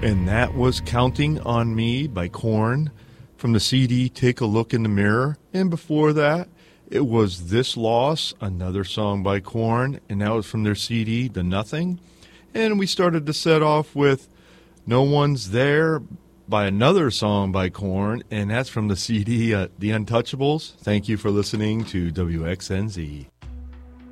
And that was Counting on Me by Korn from the CD Take a Look in the Mirror. And before that, it was This Loss, another song by Korn, and that was from their CD The Nothing. And we started the set off with No One's There by another song by Korn, and that's from the CD The Untouchables. Thank you for listening to WXNZ.